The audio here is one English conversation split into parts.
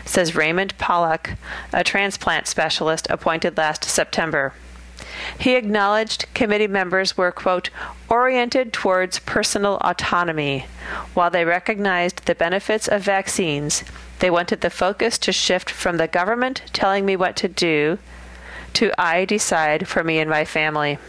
says Raymond Pollack, a transplant specialist appointed last September. He acknowledged committee members were, quote, oriented towards personal autonomy. While they recognized the benefits of vaccines, they wanted the focus to shift from the government telling me what to do to I decide for me and my family.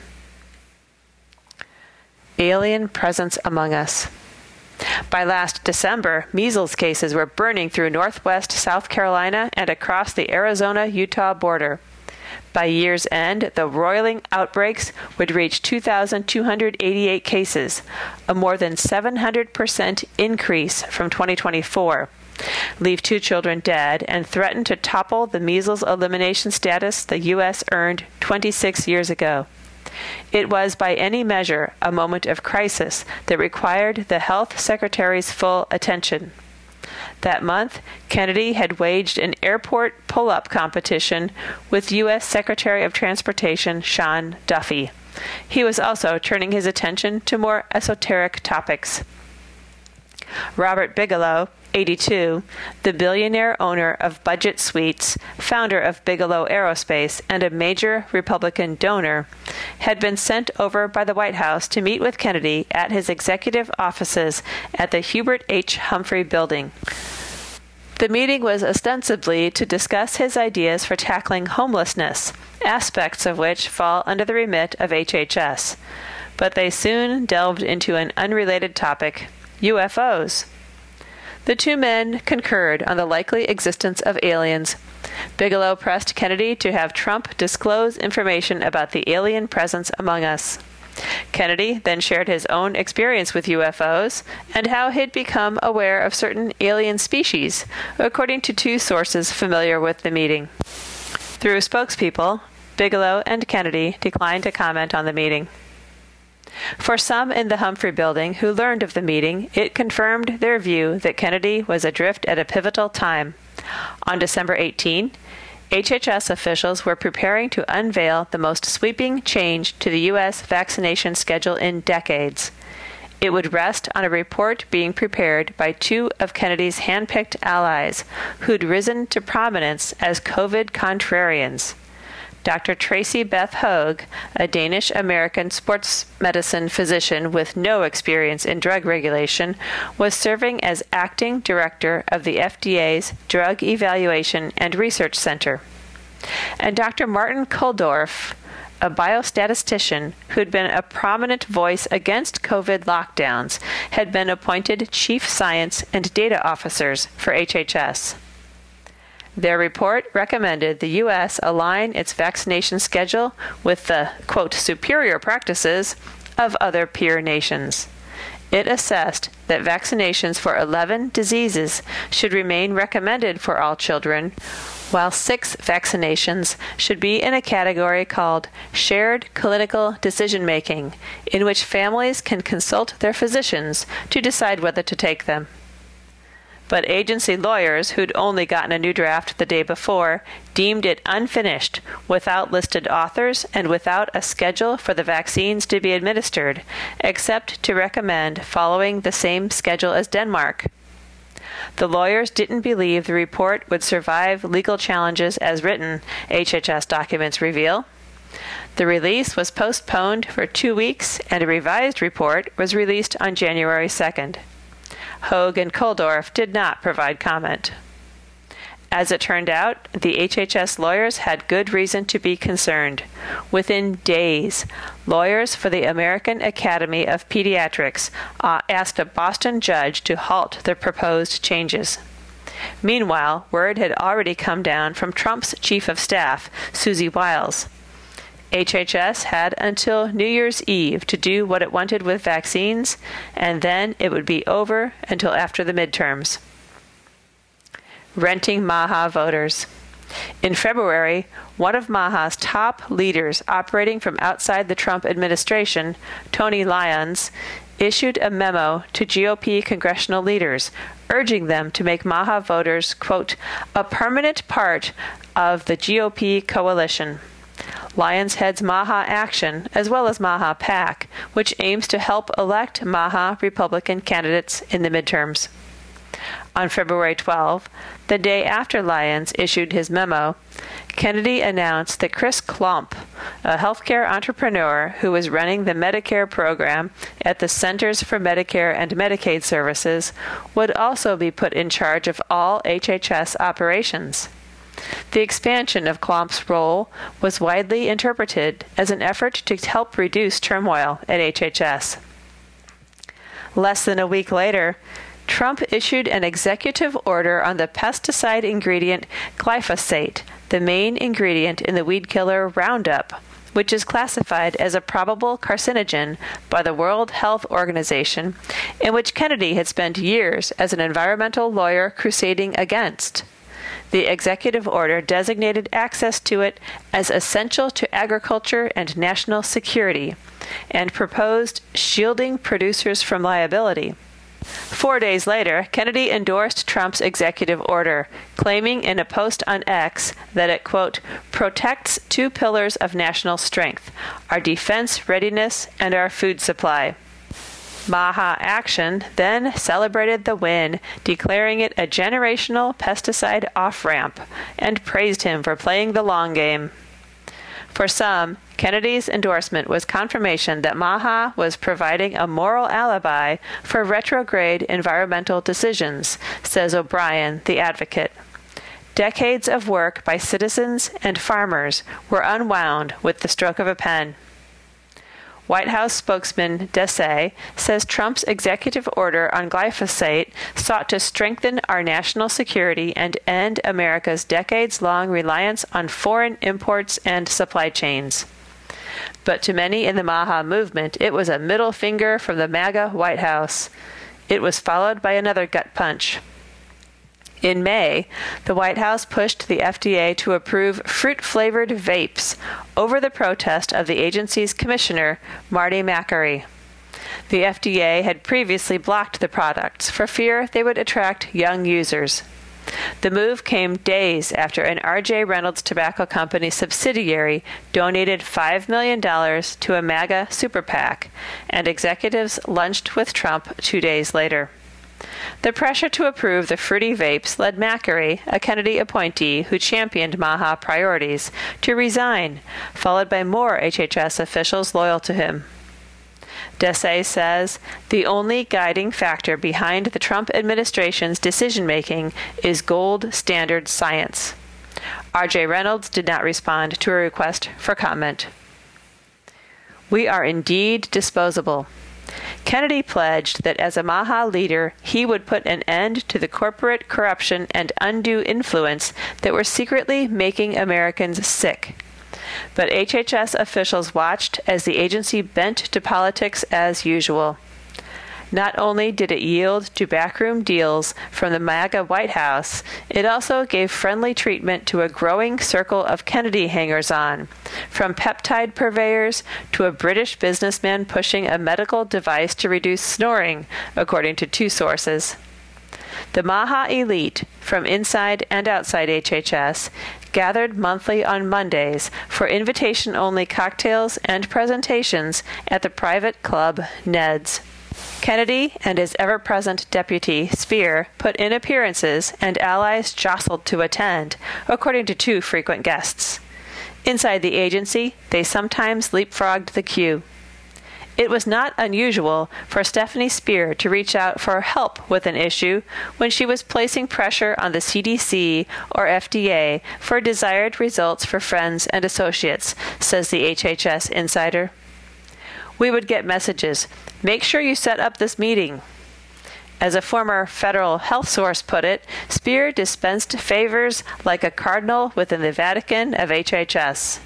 Alien presence among us. By last December, measles cases were burning through northwest South Carolina and across the Arizona-Utah border. By year's end, the roiling outbreaks would reach 2,288 cases, a more than 700% increase from 2024, leave 2 children dead, and threaten to topple the measles elimination status the U.S. earned 26 years ago. It was, by any measure, a moment of crisis that required the health secretary's full attention. That month, Kennedy had waged an airport pull-up competition with U.S. Secretary of Transportation Sean Duffy. He was also turning his attention to more esoteric topics. Robert Bigelow, 82, the billionaire owner of Budget Suites, founder of Bigelow Aerospace, and a major Republican donor, had been sent over by the White House to meet with Kennedy at his executive offices at the Hubert H. Humphrey Building. The meeting was ostensibly to discuss his ideas for tackling homelessness, aspects of which fall under the remit of HHS. But they soon delved into an unrelated topic, UFOs. The 2 men concurred on the likely existence of aliens. Bigelow pressed Kennedy to have Trump disclose information about the alien presence among us. Kennedy then shared his own experience with UFOs and how he'd become aware of certain alien species, according to 2 sources familiar with the meeting. Through spokespeople, Bigelow and Kennedy declined to comment on the meeting. For some in the Humphrey Building who learned of the meeting, it confirmed their view that Kennedy was adrift at a pivotal time. On December 18, HHS officials were preparing to unveil the most sweeping change to the U.S. vaccination schedule in decades. It would rest on a report being prepared by 2 of Kennedy's hand-picked allies, who'd risen to prominence as COVID contrarians. Dr. Tracy Beth Hoag, a Danish-American sports medicine physician with no experience in drug regulation, was serving as acting director of the FDA's Drug Evaluation and Research Center. And Dr. Martin Kulldorff, a biostatistician who'd been a prominent voice against COVID lockdowns, had been appointed chief science and data officers for HHS. Their report recommended the U.S. align its vaccination schedule with the, quote, superior practices of other peer nations. It assessed that vaccinations for 11 diseases should remain recommended for all children, while 6 vaccinations should be in a category called shared clinical decision-making, in which families can consult their physicians to decide whether to take them. But agency lawyers, who'd only gotten a new draft the day before, deemed it unfinished, without listed authors and without a schedule for the vaccines to be administered, except to recommend following the same schedule as Denmark. The lawyers didn't believe the report would survive legal challenges as written, HHS documents reveal. The release was postponed for 2 weeks, and a revised report was released on January 2nd. Hoag and Kulldorff did not provide comment. As it turned out, the HHS lawyers had good reason to be concerned. Within days, lawyers for the American Academy of Pediatrics asked a Boston judge to halt the proposed changes. Meanwhile, word had already come down from Trump's chief of staff, Susie Wiles. HHS had until New Year's Eve to do what it wanted with vaccines, and then it would be over until after the midterms. Renting MAHA voters. In February, one of MAHA's top leaders operating from outside the Trump administration, Tony Lyons, issued a memo to GOP congressional leaders, urging them to make MAHA voters, quote, a permanent part of the GOP coalition. Lyons heads MAHA Action, as well as MAHA PAC, which aims to help elect MAHA Republican candidates in the midterms. On February 12, the day after Lyons issued his memo, Kennedy announced that Chris Klomp, a healthcare entrepreneur who was running the Medicare program at the Centers for Medicare and Medicaid Services, would also be put in charge of all HHS operations. The expansion of Klomp's role was widely interpreted as an effort to help reduce turmoil at HHS. Less than a week later, Trump issued an executive order on the pesticide ingredient glyphosate, the main ingredient in the weed killer Roundup, which is classified as a probable carcinogen by the World Health Organization, and which Kennedy had spent years as an environmental lawyer crusading against. The executive order designated access to it as essential to agriculture and national security, and proposed shielding producers from liability. 4 days later, Kennedy endorsed Trump's executive order, claiming in a post on X that it, quote, protects two pillars of national strength, our defense readiness and our food supply. Maha Action then celebrated the win, declaring it a generational pesticide off-ramp, and praised him for playing the long game. For some, Kennedy's endorsement was confirmation that Maha was providing a moral alibi for retrograde environmental decisions, says O'Brien, the advocate. Decades of work by citizens and farmers were unwound with the stroke of a pen. White House spokesman Desai says Trump's executive order on glyphosate sought to strengthen our national security and end America's decades-long reliance on foreign imports and supply chains. But to many in the Maha movement, it was a middle finger from the MAGA White House. It was followed by another gut punch. In May, the White House pushed the FDA to approve fruit-flavored vapes over the protest of the agency's commissioner, Marty Makary. The FDA had previously blocked the products for fear they would attract young users. The move came days after an R.J. Reynolds Tobacco Company subsidiary donated $5 million to a MAGA super PAC, and executives lunched with Trump 2 days later. The pressure to approve the fruity vapes led Makary, a Kennedy appointee who championed Maha priorities, to resign, followed by more HHS officials loyal to him. Desai says the only guiding factor behind the Trump administration's decision-making is gold standard science. R.J. Reynolds did not respond to a request for comment. We are indeed disposable. Kennedy pledged that as a Maha leader, he would put an end to the corporate corruption and undue influence that were secretly making Americans sick. But HHS officials watched as the agency bent to politics as usual. Not only did it yield to backroom deals from the MAGA White House, it also gave friendly treatment to a growing circle of Kennedy hangers-on, from peptide purveyors to a British businessman pushing a medical device to reduce snoring, according to two sources. The Maha elite, from inside and outside HHS, gathered monthly on Mondays for invitation-only cocktails and presentations at the private club Ned's. Kennedy and his ever-present deputy, Speer, put in appearances, and allies jostled to attend, according to two frequent guests. Inside the agency, they sometimes leapfrogged the queue. It was not unusual for Stephanie Speer to reach out for help with an issue when she was placing pressure on the CDC or FDA for desired results for friends and associates, says the HHS insider. We would get messages, make sure you set up this meeting. As a former federal health source put it, Speer dispensed favors like a cardinal within the Vatican of HHS.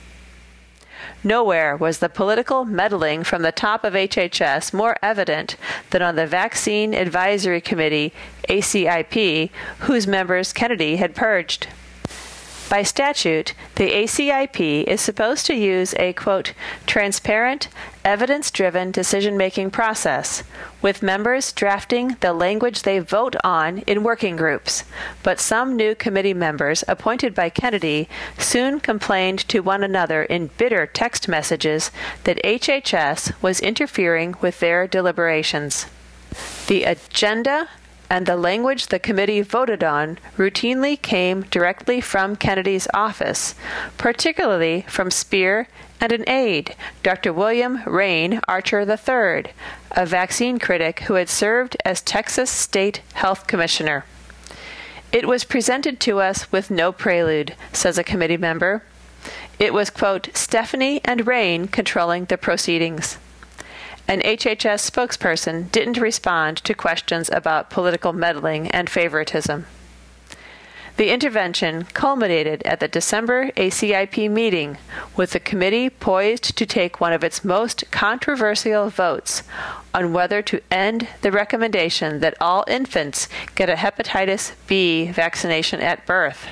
Nowhere was the political meddling from the top of HHS more evident than on the Vaccine Advisory Committee, ACIP, whose members Kennedy had purged. By statute, the ACIP is supposed to use a, quote, transparent, evidence-driven decision-making process, with members drafting the language they vote on in working groups. But some new committee members appointed by Kennedy soon complained to one another in bitter text messages that HHS was interfering with their deliberations. The agenda and the language the committee voted on routinely came directly from Kennedy's office, particularly from Speer and an aide, Dr. William Rain Archer III, a vaccine critic who had served as Texas State Health Commissioner. It was presented to us with no prelude, says a committee member. It was, quote, Stephanie and Rain controlling the proceedings. An HHS spokesperson didn't respond to questions about political meddling and favoritism. The intervention culminated at the December ACIP meeting, with the committee poised to take one of its most controversial votes on whether to end the recommendation that all infants get a hepatitis B vaccination at birth.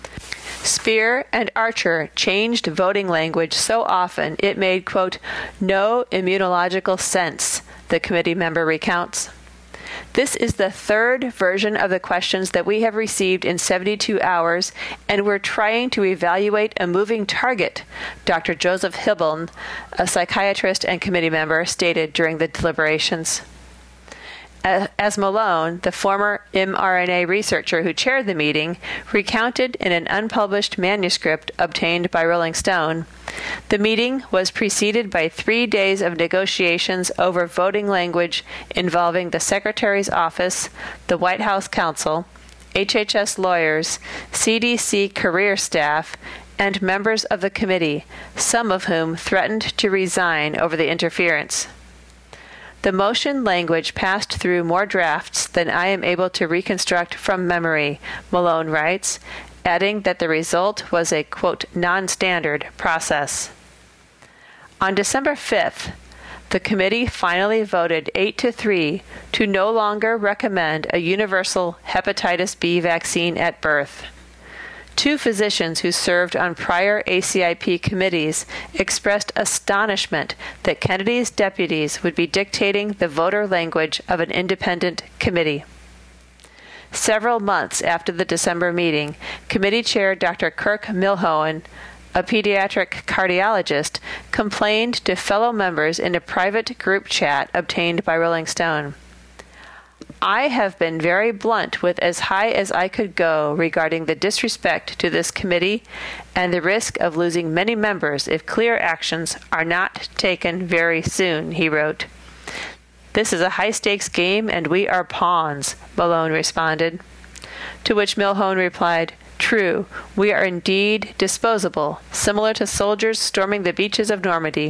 Speer and Archer changed voting language so often it made, quote, no immunological sense, the committee member recounts. This is the third version of the questions that we have received in 72 hours, and we're trying to evaluate a moving target, Dr. Joseph Hibeln, a psychiatrist and committee member, stated during the deliberations. As Malone, the former mRNA researcher who chaired the meeting, recounted in an unpublished manuscript obtained by Rolling Stone, the meeting was preceded by 3 days of negotiations over voting language involving the Secretary's office, the White House counsel, HHS lawyers, CDC career staff, and members of the committee, some of whom threatened to resign over the interference. The motion language passed through more drafts than I am able to reconstruct from memory, Malone writes, adding that the result was a, quote, non-standard process. On December 5th, the committee finally voted 8-3 to no longer recommend a universal hepatitis B vaccine at birth. Two physicians who served on prior ACIP committees expressed astonishment that Kennedy's deputies would be dictating the voter language of an independent committee. Several months after the December meeting, committee chair Dr. Kirk Milhoen, a pediatric cardiologist, complained to fellow members in a private group chat obtained by Rolling Stone. I have been very blunt with as high as I could go regarding the disrespect to this committee and the risk of losing many members if clear actions are not taken very soon, he wrote. This is a high-stakes game and we are pawns, Malone responded. To which Milhoen replied, true, we are indeed disposable, similar to soldiers storming the beaches of Normandy.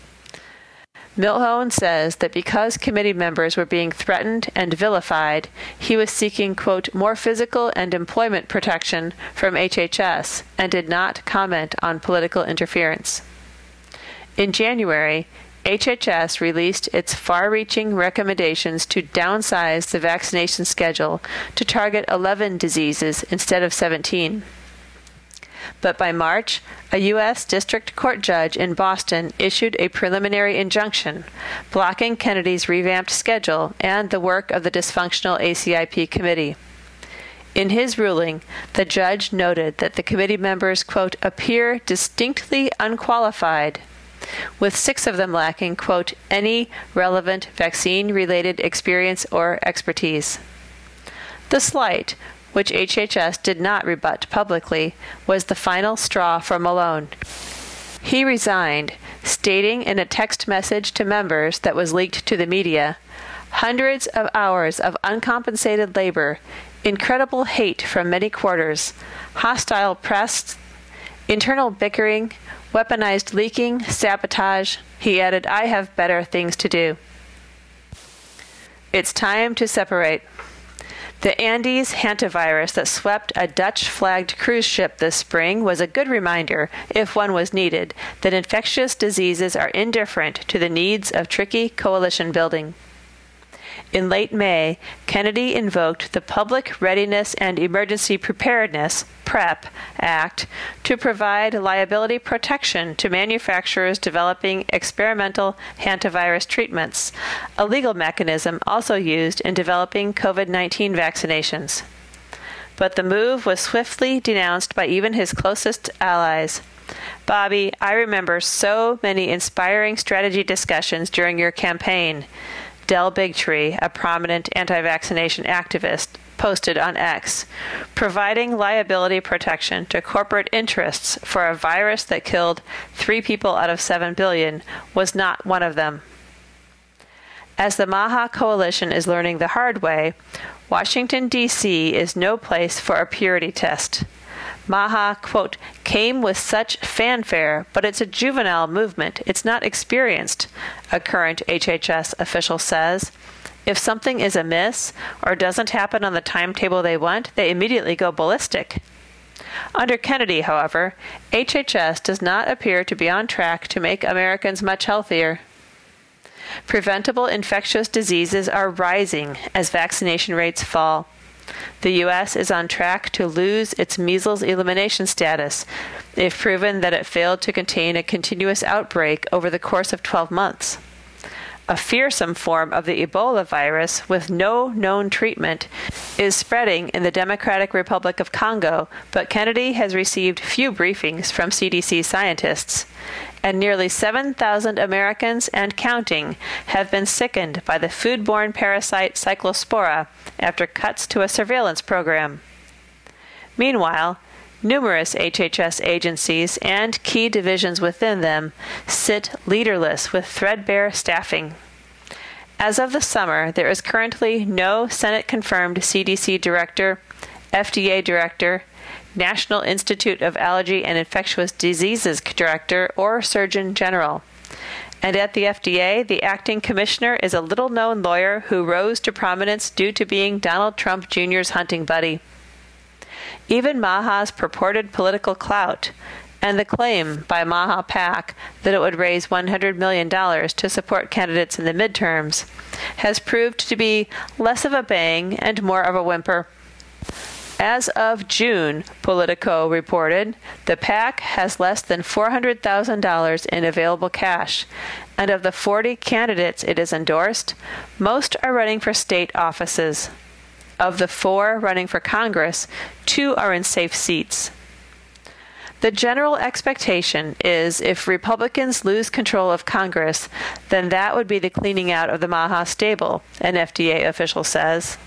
Milhoen says that because committee members were being threatened and vilified, he was seeking, quote, more physical and employment protection from HHS and did not comment on political interference. In January, HHS released its far-reaching recommendations to downsize the vaccination schedule to target 11 diseases instead of 17. But by March, a U.S. District Court judge in Boston issued a preliminary injunction blocking Kennedy's revamped schedule and the work of the dysfunctional ACIP committee. In his ruling, the judge noted that the committee members, quote, appear distinctly unqualified, with 6 of them lacking, quote, any relevant vaccine-related experience or expertise. The slight, which HHS did not rebut publicly, was the final straw for Malone. He resigned, stating in a text message to members that was leaked to the media, hundreds of hours of uncompensated labor, incredible hate from many quarters, hostile press, internal bickering, weaponized leaking, sabotage. He added, I have better things to do. It's time to separate. The Andes hantavirus that swept a Dutch-flagged cruise ship this spring was a good reminder, if one was needed, that infectious diseases are indifferent to the needs of tricky coalition building. In late May, Kennedy invoked the Public Readiness and Emergency Preparedness (PrEP) Act to provide liability protection to manufacturers developing experimental hantavirus treatments, a legal mechanism also used in developing COVID-19 vaccinations. But the move was swiftly denounced by even his closest allies. Bobby, I remember so many inspiring strategy discussions during your campaign. Del Bigtree, a prominent anti-vaccination activist, posted on X, providing liability protection to corporate interests for a virus that killed 3 people out of 7 billion was not one of them. As the MAHA coalition is learning the hard way, Washington, D.C. is no place for a purity test. MAHA, quote, came with such fanfare, but it's a juvenile movement. It's not experienced, a current HHS official says. If something is amiss or doesn't happen on the timetable they want, they immediately go ballistic. Under Kennedy, however, HHS does not appear to be on track to make Americans much healthier. Preventable infectious diseases are rising as vaccination rates fall. The U.S. is on track to lose its measles elimination status if proven that it failed to contain a continuous outbreak over the course of 12 months. A fearsome form of the Ebola virus with no known treatment is spreading in the Democratic Republic of Congo, but Kennedy has received few briefings from CDC scientists, and nearly 7,000 Americans and counting have been sickened by the foodborne parasite Cyclospora after cuts to a surveillance program. Meanwhile, numerous HHS agencies and key divisions within them sit leaderless with threadbare staffing. As of the summer, there is currently no Senate-confirmed CDC director, FDA director, National Institute of Allergy and Infectious Diseases director, or Surgeon General. And at the FDA, the acting commissioner is a little-known lawyer who rose to prominence due to being Donald Trump Jr.'s hunting buddy. Even MAHA's purported political clout and the claim by MAHA PAC that it would raise $100 million to support candidates in the midterms has proved to be less of a bang and more of a whimper. As of June, Politico reported, the PAC has less than $400,000 in available cash, and of the 40 candidates it has endorsed, most are running for state offices. Of the 4 running for Congress, 2 are in safe seats. The general expectation is if Republicans lose control of Congress, then that would be the cleaning out of the MAHA stable, an FDA official says.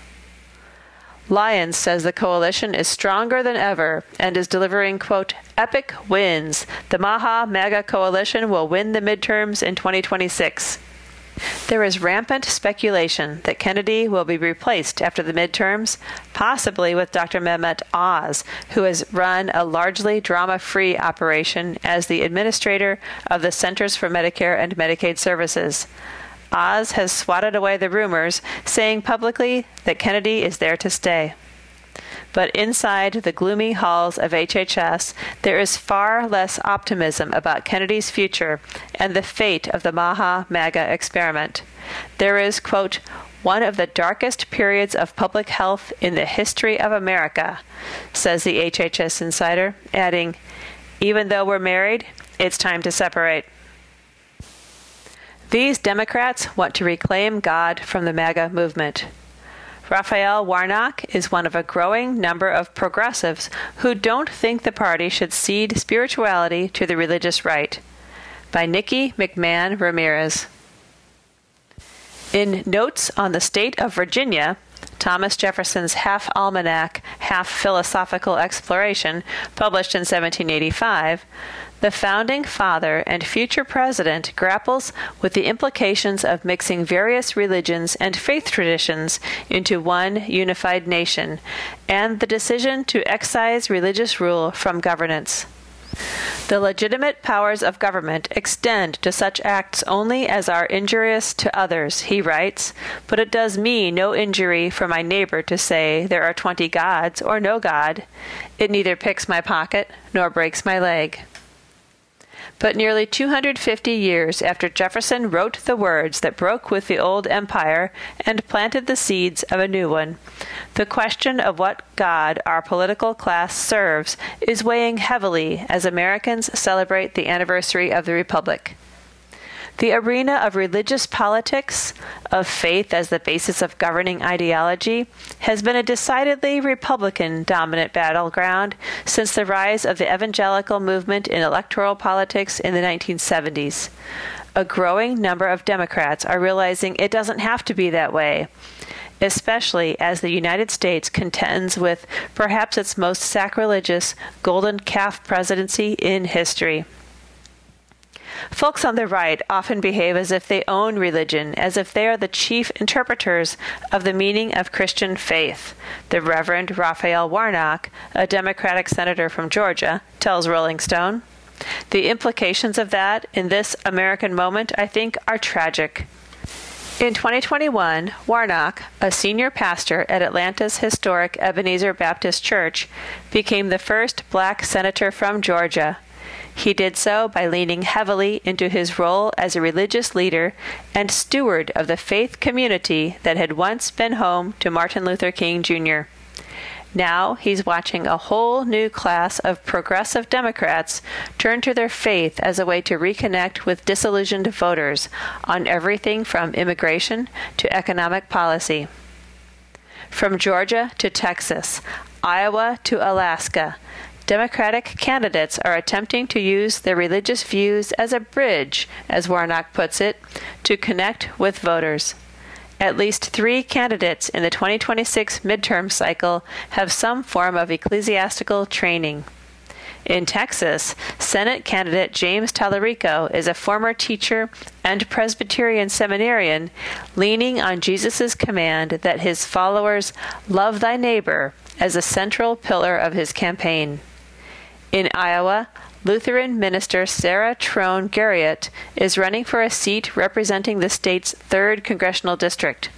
Lyons says the coalition is stronger than ever and is delivering, quote, epic wins. The MAHA-MAGA coalition will win the midterms in 2026. There is rampant speculation that Kennedy will be replaced after the midterms, possibly with Dr. Mehmet Oz, who has run a largely drama-free operation as the administrator of the Centers for Medicare and Medicaid Services. Oz has swatted away the rumors, saying publicly that Kennedy is there to stay. But inside the gloomy halls of HHS, there is far less optimism about Kennedy's future and the fate of the MAHA-MAGA experiment. There is, quote, one of the darkest periods of public health in the history of America, says the HHS insider, adding, even though we're married, it's time to separate. These Democrats want to reclaim God from the MAGA movement. Raphael Warnock is one of a growing number of progressives who don't think the party should cede spirituality to the religious right. By Nikki McMahon Ramirez. In Notes on the State of Virginia, Thomas Jefferson's half-almanac, half-philosophical exploration, published in 1785, the founding father and future president grapples with the implications of mixing various religions and faith traditions into one unified nation, and the decision to excise religious rule from governance. The legitimate powers of government extend to such acts only as are injurious to others, he writes, but it does me no injury for my neighbor to say there are 20 gods or no God. It neither picks my pocket nor breaks my leg. But nearly 250 years after Jefferson wrote the words that broke with the old empire and planted the seeds of a new one, the question of what God our political class serves is weighing heavily as Americans celebrate the anniversary of the Republic. The arena of religious politics, of faith as the basis of governing ideology, has been a decidedly Republican-dominant battleground since the rise of the evangelical movement in electoral politics in the 1970s. A growing number of Democrats are realizing it doesn't have to be that way, especially as the United States contends with perhaps its most sacrilegious golden calf presidency in history. Folks on the right often behave as if they own religion, as if they are the chief interpreters of the meaning of Christian faith. The Reverend Raphael Warnock, a Democratic senator from Georgia, tells Rolling Stone. The implications of that in this American moment, I think, are tragic. In 2021, Warnock, a senior pastor at Atlanta's historic Ebenezer Baptist Church, became the first black senator from Georgia. He did so by leaning heavily into his role as a religious leader and steward of the faith community that had once been home to Martin Luther King Jr. Now he's watching a whole new class of progressive Democrats turn to their faith as a way to reconnect with disillusioned voters on everything from immigration to economic policy. From Georgia to Texas, Iowa to Alaska, Democratic candidates are attempting to use their religious views as a bridge, as Warnock puts it, to connect with voters. At least 3 candidates in the 2026 midterm cycle have some form of ecclesiastical training. In Texas, Senate candidate James Tallarico is a former teacher and Presbyterian seminarian leaning on Jesus' command that his followers love thy neighbor as a central pillar of his campaign. In Iowa, Lutheran minister Sarah Trone Garriott is running for a seat representing the state's 3rd congressional district.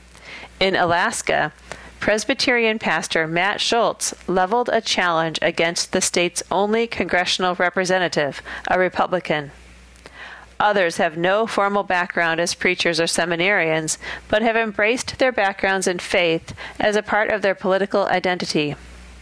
In Alaska, Presbyterian pastor Matt Schultz leveled a challenge against the state's only congressional representative, a Republican. Others have no formal background as preachers or seminarians, but have embraced their backgrounds in faith as a part of their political identity.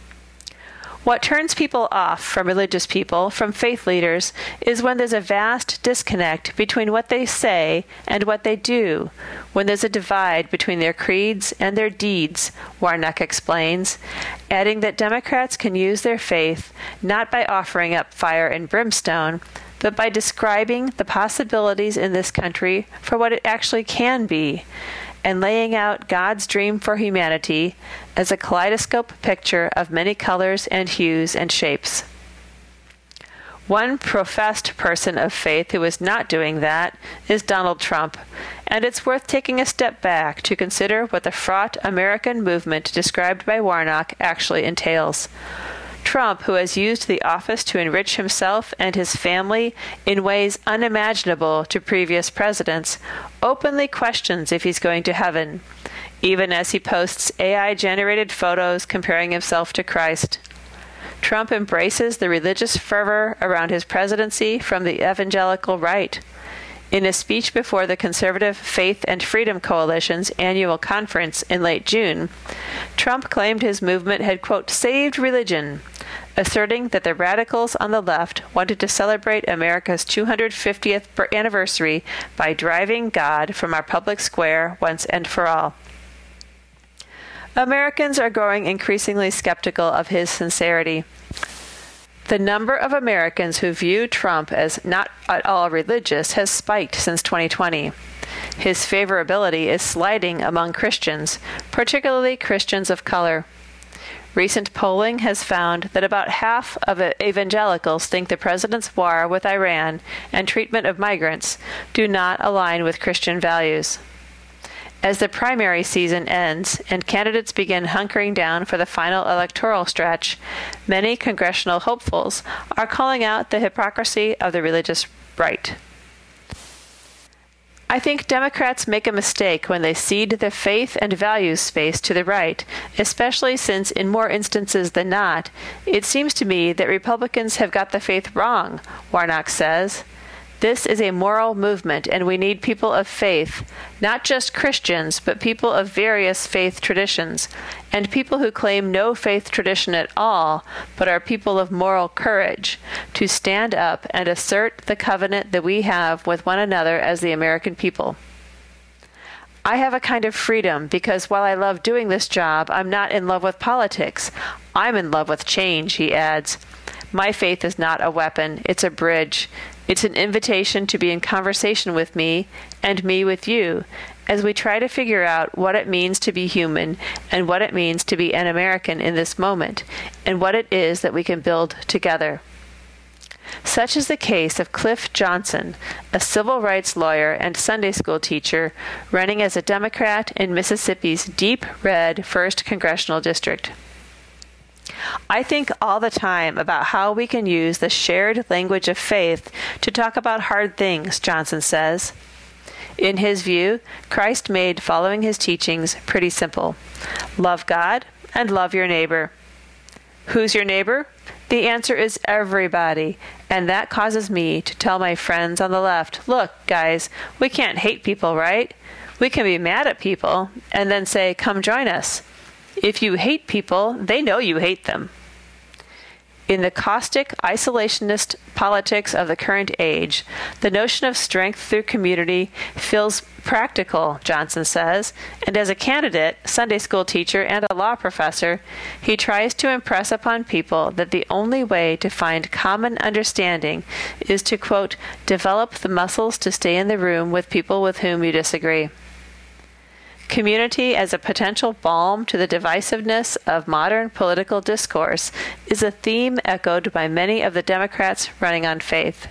What turns people off from religious people, from faith leaders, is when there's a vast disconnect between what they say and what they do, when there's a divide between their creeds and their deeds, Warnock explains, adding that Democrats can use their faith not by offering up fire and brimstone, but by describing the possibilities in this country for what it actually can be, and laying out God's dream for humanity as a kaleidoscope picture of many colors and hues and shapes. One professed person of faith who is not doing that is Donald Trump, and it's worth taking a step back to consider what the fraught American movement described by Warnock actually entails. Trump, who has used the office to enrich himself and his family in ways unimaginable to previous presidents, openly questions if he's going to heaven, even as he posts AI-generated photos comparing himself to Christ. Trump embraces the religious fervor around his presidency from the evangelical right. In a speech before the Conservative Faith and Freedom Coalition's annual conference in late June, Trump claimed his movement had, quote, saved religion, asserting that the radicals on the left wanted to celebrate America's 250th anniversary by driving God from our public square once and for all. Americans are growing increasingly skeptical of his sincerity. The number of Americans who view Trump as not at all religious has spiked since 2020. His favorability is sliding among Christians, particularly Christians of color. Recent polling has found that about half of evangelicals think the president's war with Iran and treatment of migrants do not align with Christian values. As the primary season ends and candidates begin hunkering down for the final electoral stretch, many congressional hopefuls are calling out the hypocrisy of the religious right. I think Democrats make a mistake when they cede the faith and values space to the right, especially since in more instances than not, it seems to me that Republicans have got the faith wrong, Warnock says. This is a moral movement, and we need people of faith, not just Christians, but people of various faith traditions, and people who claim no faith tradition at all, but are people of moral courage, to stand up and assert the covenant that we have with one another as the American people. I have a kind of freedom because while I love doing this job, I'm not in love with politics. I'm in love with change, he adds. My faith is not a weapon, it's a bridge. It's an invitation to be in conversation with me and me with you as we try to figure out what it means to be human and what it means to be an American in this moment and what it is that we can build together. Such is the case of Cliff Johnson, a civil rights lawyer and Sunday school teacher running as a Democrat in Mississippi's deep red 1st Congressional District. I think all the time about how we can use the shared language of faith to talk about hard things, Johnson says. In his view, Christ made following his teachings pretty simple. Love God and love your neighbor. Who's your neighbor? The answer is everybody, and that causes me to tell my friends on the left, look, guys, we can't hate people, right? We can be mad at people and then say, come join us. If you hate people, they know you hate them. In the caustic, isolationist politics of the current age, the notion of strength through community feels practical, Johnson says, and as a candidate, Sunday school teacher, and a law professor, he tries to impress upon people that the only way to find common understanding is to, quote, develop the muscles to stay in the room with people with whom you disagree. Community as a potential balm to the divisiveness of modern political discourse is a theme echoed by many of the Democrats running on faith.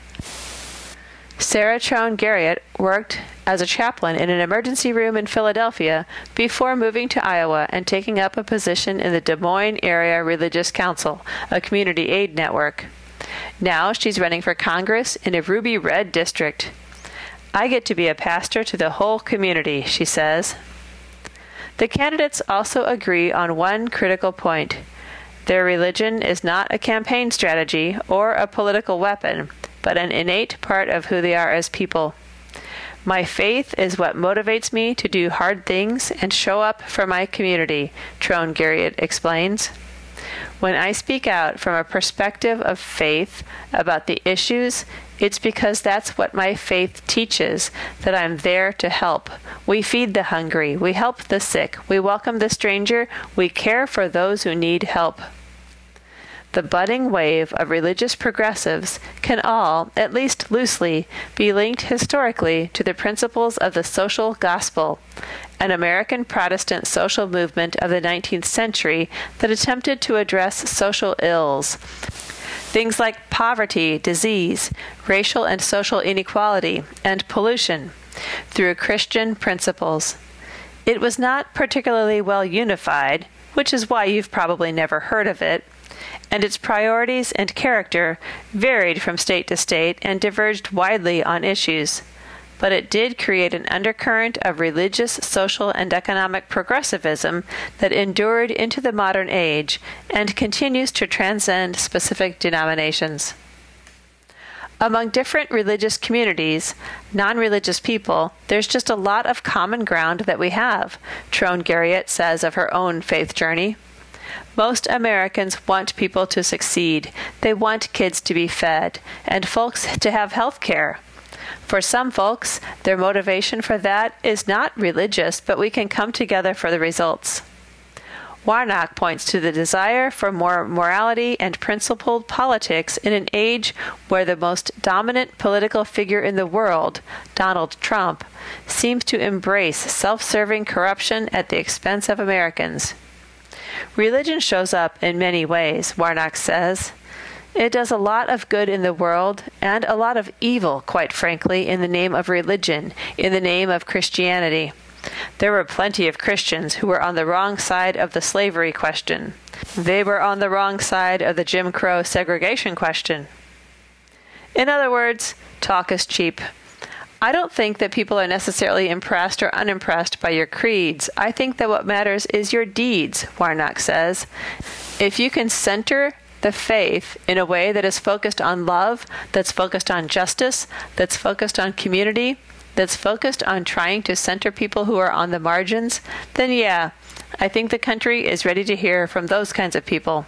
Sarah Trone Garriott worked as a chaplain in an emergency room in Philadelphia before moving to Iowa and taking up a position in the Des Moines Area Religious Council, a community aid network. Now she's running for Congress in a ruby red district. I get to be a pastor to the whole community, she says. The candidates also agree on one critical point. Their religion is not a campaign strategy or a political weapon, but an innate part of who they are as people. My faith is what motivates me to do hard things and show up for my community, Trone Garriott explains. When I speak out from a perspective of faith about the issues, it's because that's what my faith teaches, that I'm there to help. We feed the hungry, we help the sick, we welcome the stranger, we care for those who need help. The budding wave of religious progressives can all, at least loosely, be linked historically to the principles of the social gospel, an American Protestant social movement of the 19th century that attempted to address social ills. Things like poverty, disease, racial and social inequality, and pollution, through Christian principles. It was not particularly well unified, which is why you've probably never heard of it, and its priorities and character varied from state to state and diverged widely on issues. But it did create an undercurrent of religious, social, and economic progressivism that endured into the modern age and continues to transcend specific denominations. Among different religious communities, non-religious people, there's just a lot of common ground that we have, Trone Garriott says of her own faith journey. Most Americans want people to succeed. They want kids to be fed, and folks to have health care. For some folks, their motivation for that is not religious, but we can come together for the results. Warnock points to the desire for more morality and principled politics in an age where the most dominant political figure in the world, Donald Trump, seems to embrace self-serving corruption at the expense of Americans. Religion shows up in many ways, Warnock says. It does a lot of good in the world, and a lot of evil, quite frankly, in the name of religion, in the name of Christianity. There were plenty of Christians who were on the wrong side of the slavery question. They were on the wrong side of the Jim Crow segregation question. In other words, talk is cheap. I don't think that people are necessarily impressed or unimpressed by your creeds. I think that what matters is your deeds, Warnock says. If you can center the faith in a way that is focused on love, that's focused on justice, that's focused on community, that's focused on trying to center people who are on the margins, then yeah, I think the country is ready to hear from those kinds of people.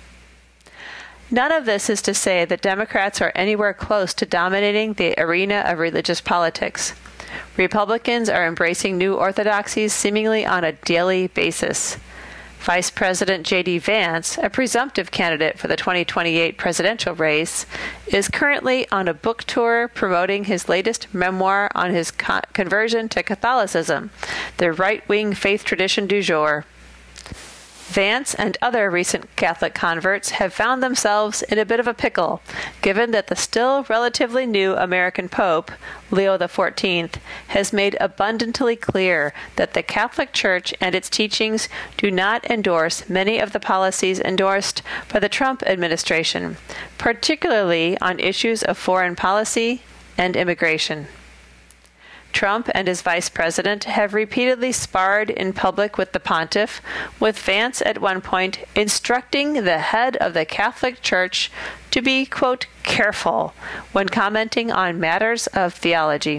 None of this is to say that Democrats are anywhere close to dominating the arena of religious politics. Republicans are embracing new orthodoxies seemingly on a daily basis. Vice President J.D. Vance, a presumptive candidate for the 2028 presidential race, is currently on a book tour promoting his latest memoir on his conversion to Catholicism, the right-wing faith tradition du jour. Vance and other recent Catholic converts have found themselves in a bit of a pickle, given that the still relatively new American Pope, Leo XIV, has made abundantly clear that the Catholic Church and its teachings do not endorse many of the policies endorsed by the Trump administration, particularly on issues of foreign policy and immigration. Trump and his vice president have repeatedly sparred in public with the pontiff, with Vance at one point instructing the head of the Catholic Church to be, quote, careful when commenting on matters of theology.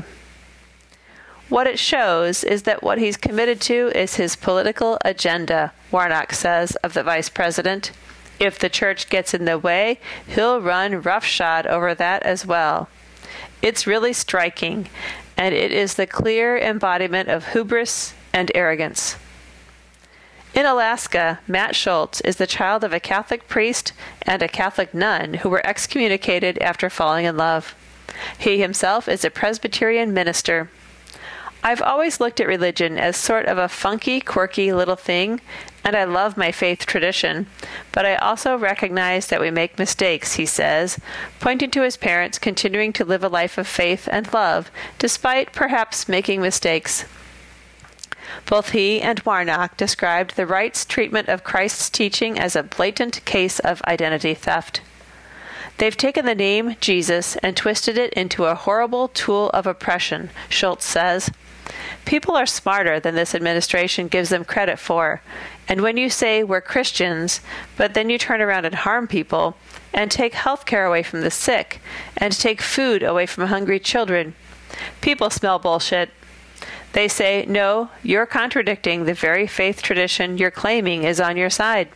What it shows is that what he's committed to is his political agenda, Warnock says of the vice president. If the church gets in the way, he'll run roughshod over that as well. It's really striking, and it is the clear embodiment of hubris and arrogance. In Alaska, Matt Schultz is the child of a Catholic priest and a Catholic nun who were excommunicated after falling in love. He himself is a Presbyterian minister. I've always looked at religion as sort of a funky, quirky little thing, and I love my faith tradition, but I also recognize that we make mistakes, he says, pointing to his parents continuing to live a life of faith and love, despite perhaps making mistakes. Both he and Warnock described the right's treatment of Christ's teaching as a blatant case of identity theft. They've taken the name Jesus and twisted it into a horrible tool of oppression, Schultz says. People are smarter than this administration gives them credit for, and when you say we're Christians, but then you turn around and harm people, and take health care away from the sick, and take food away from hungry children, people smell bullshit. They say, no, you're contradicting the very faith tradition you're claiming is on your side.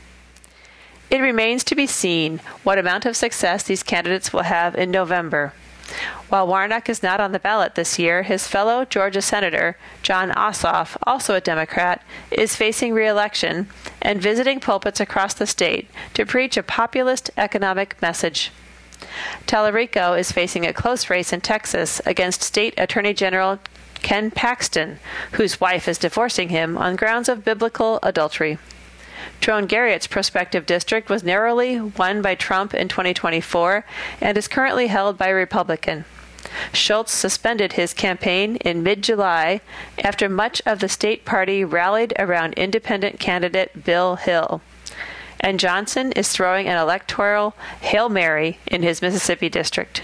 It remains to be seen what amount of success these candidates will have in November. While Warnock is not on the ballot this year, his fellow Georgia Senator, Jon Ossoff, also a Democrat, is facing re-election and visiting pulpits across the state to preach a populist economic message. Tallarico is facing a close race in Texas against State Attorney General Ken Paxton, whose wife is divorcing him on grounds of biblical adultery. Trone Garrett's prospective district was narrowly won by Trump in 2024 and is currently held by a Republican. Schultz suspended his campaign in mid-July after much of the state party rallied around independent candidate Bill Hill. And Johnson is throwing an electoral Hail Mary in his Mississippi district.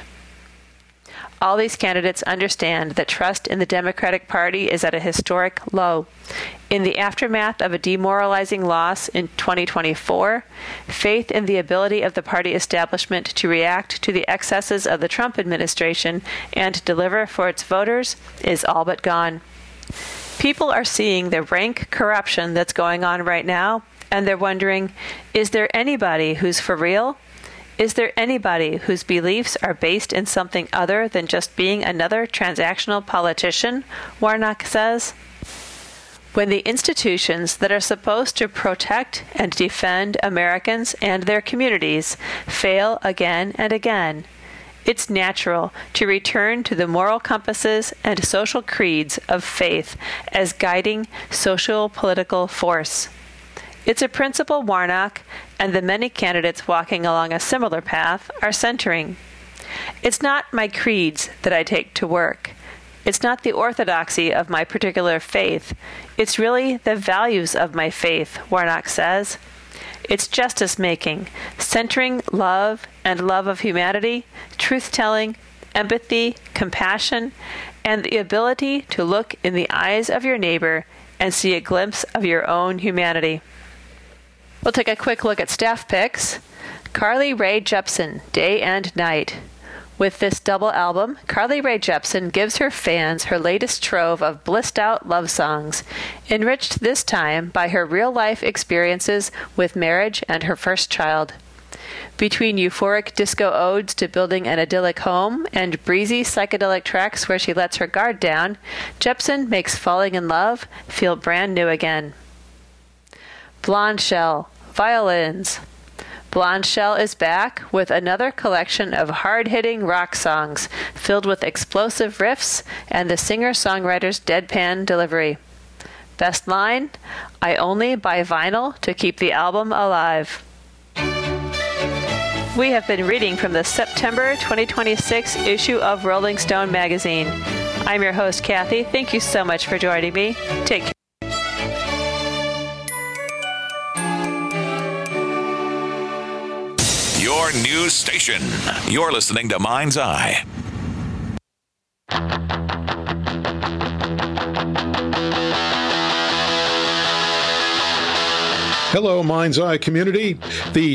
All these candidates understand that trust in the Democratic Party is at a historic low. In the aftermath of a demoralizing loss in 2024, faith in the ability of the party establishment to react to the excesses of the Trump administration and deliver for its voters is all but gone. People are seeing the rank corruption that's going on right now, and they're wondering, is there anybody who's for real? Is there anybody whose beliefs are based in something other than just being another transactional politician? Warnock says. When the institutions that are supposed to protect and defend Americans and their communities fail again and again, it's natural to return to the moral compasses and social creeds of faith as guiding social-political force. It's a principle Warnock and the many candidates walking along a similar path are centering. It's not my creeds that I take to work. It's not the orthodoxy of my particular faith. It's really the values of my faith, Warnock says. It's justice-making, centering love and love of humanity, truth-telling, empathy, compassion, and the ability to look in the eyes of your neighbor and see a glimpse of your own humanity. We'll take a quick look at staff picks. Carly Rae Jepsen, Day and Night. With this double album, Carly Rae Jepsen gives her fans her latest trove of blissed-out love songs, enriched this time by her real-life experiences with marriage and her first child. Between euphoric disco odes to building an idyllic home and breezy psychedelic tracks where she lets her guard down, Jepsen makes falling in love feel brand new again. Blonde Shell, Violins. Blonde Shell is back with another collection of hard-hitting rock songs filled with explosive riffs and the singer-songwriter's deadpan delivery. Best line, "I only buy vinyl to keep the album alive." We have been reading from the September 2026 issue of Rolling Stone magazine. I'm your host, Kathy. Thank you so much for joining me. Take care. Your news station. You're listening to Mind's Eye. Hello, Mind's Eye community. The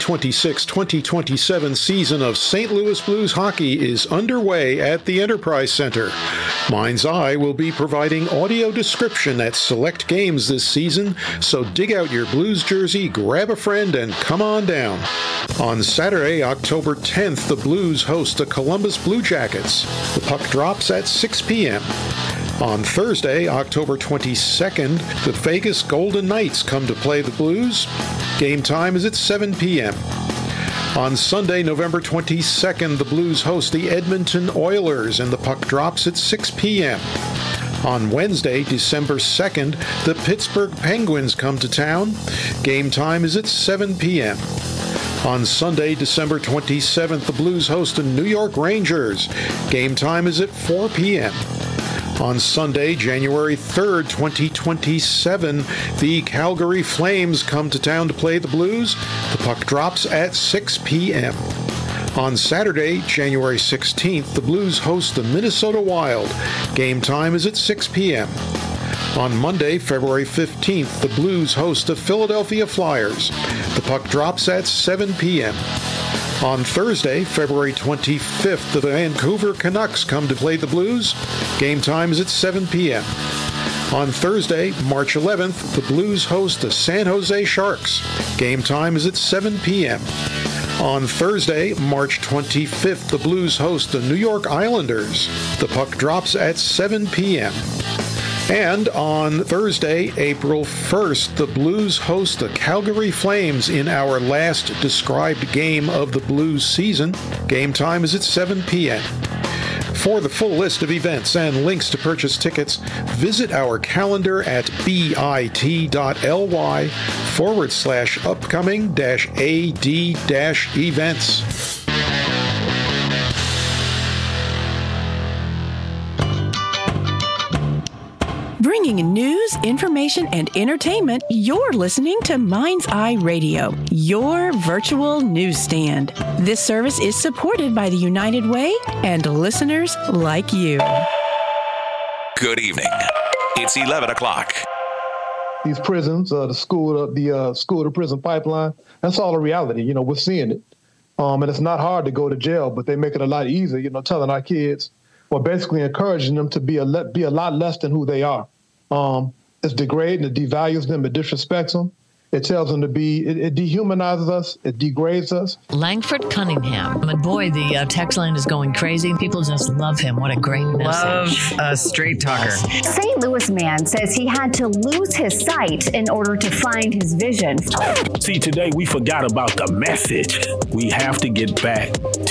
2026-2027 season of St. Louis Blues hockey is underway at the Enterprise Center. Mind's Eye will be providing audio description at select games this season, so dig out your Blues jersey, grab a friend, and come on down. On Saturday, October 10th, the Blues host the Columbus Blue Jackets. The puck drops at 6 p.m. On Thursday, October 22nd, the Vegas Golden Knights come to play the Blues. Game time is at 7 p.m. On Sunday, November 22nd, the Blues host the Edmonton Oilers, and the puck drops at 6 p.m. On Wednesday, December 2nd, the Pittsburgh Penguins come to town. Game time is at 7 p.m. On Sunday, December 27th, the Blues host the New York Rangers. Game time is at 4 p.m. On Sunday, January 3rd, 2027, the Calgary Flames come to town to play the Blues. The puck drops at 6 p.m. On Saturday, January 16th, the Blues host the Minnesota Wild. Game time is at 6 p.m. On Monday, February 15th, the Blues host the Philadelphia Flyers. The puck drops at 7 p.m. On Thursday, February 25th, the Vancouver Canucks come to play the Blues. Game time is at 7 p.m. On Thursday, March 11th, the Blues host the San Jose Sharks. Game time is at 7 p.m. On Thursday, March 25th, the Blues host the New York Islanders. The puck drops at 7 p.m. And on Thursday, April 1st, the Blues host the Calgary Flames in our last described game of the Blues season. Game time is at 7 p.m. For the full list of events and links to purchase tickets, visit our calendar at bit.ly/upcoming-ad-events. Bringing news, information, and entertainment, you're listening to Mind's Eye Radio, your virtual newsstand. This service is supported by the United Way and listeners like you. Good evening. It's 11 o'clock. These prisons, the school to prison pipeline, that's all a reality. You know, we're seeing it. And it's not hard to go to jail, but they make it a lot easier, you know, telling our kids, or basically encouraging them to be a lot less than who they are. It's degrading, it devalues them, it disrespects them. It tells them to be, it dehumanizes us, it degrades us. Langford Cunningham. And boy, the text line is going crazy. People just love him. What a great message. Love a straight talker. St. Louis man says he had to lose his sight in order to find his vision. See, today we forgot about the message. We have to get back